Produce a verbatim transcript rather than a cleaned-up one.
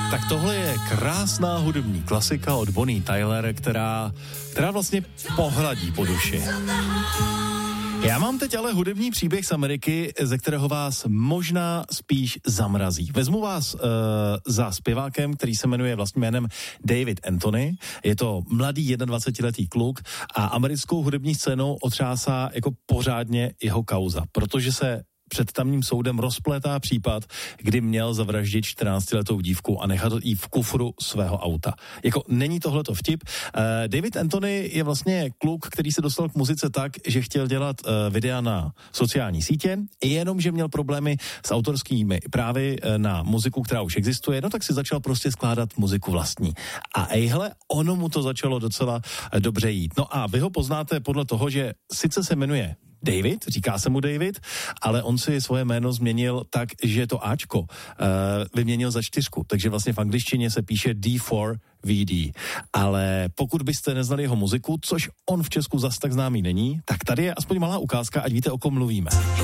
Tak tohle je krásná hudební klasika od Bonnie Tyler, která, která vlastně pohladí po duši. Já mám teď ale hudební příběh z Ameriky, ze kterého vás možná spíš zamrazí. Vezmu vás uh, za zpěvákem, který se jmenuje vlastním jménem David Anthony. Je to mladý dvacetiletý kluk a americkou hudební scénou otřásá jako pořádně jeho kauza, protože se před tamním soudem rozplétá případ, kdy měl zavraždit čtrnáctiletou dívku a nechat jí v kufru svého auta. Jako není tohleto vtip. Uh, David Anthony je vlastně kluk, který se dostal k muzice tak, že chtěl dělat uh, videa na sociální sítě, jenomže měl problémy s autorskými právy uh, na muziku, která už existuje, no tak si začal prostě skládat muziku vlastní. A ejhle, ono mu to začalo docela uh, dobře jít. No a vy ho poznáte podle toho, že sice se jmenuje David, říká se mu David, ale on si svoje jméno změnil tak, že to Ačko uh, vyměnil za čtyřku, takže vlastně v angličtině se píše D čtyři V D. Ale pokud byste neznali jeho muziku, což on v Česku zas tak známý není, tak tady je aspoň malá ukázka, ať víte, o kom mluvíme.